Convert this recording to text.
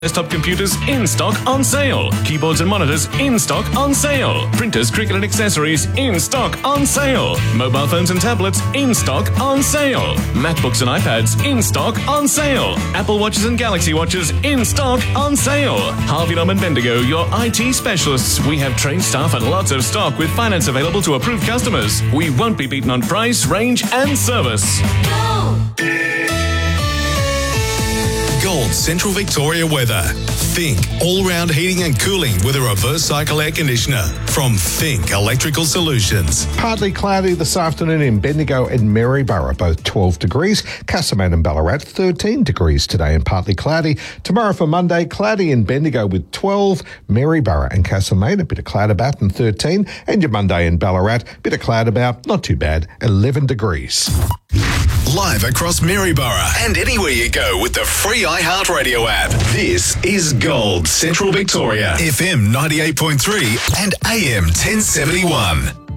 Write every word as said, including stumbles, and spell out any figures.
Desktop computers in stock on sale. Keyboards and monitors in stock on sale. Printers, Cricut and accessories in stock on sale. Mobile phones and tablets in stock on sale. MacBooks and iPads in stock on sale. Apple Watches and Galaxy Watches in stock on sale. Harvey Norman Bendigo, your I T specialists. We have trained staff and lots of stock with finance available to approved customers. We won't be beaten on price, range and service. Gold Central Victoria weather. Think all-round heating and cooling with a reverse cycle air conditioner from Think Electrical Solutions. Partly cloudy this afternoon in Bendigo and Maryborough, both twelve degrees. Castlemaine and Ballarat, thirteen degrees today and partly cloudy. Tomorrow for Monday, cloudy in Bendigo with twelve. Maryborough and Castlemaine, a bit of cloud about and thirteen. And your Monday in Ballarat, bit of cloud about, not too bad, eleven degrees. Live across Maryborough and anywhere you go with the free iHeartRadio app. This is Gold Central Victoria. F M ninety-eight point three and A M ten seventy-one.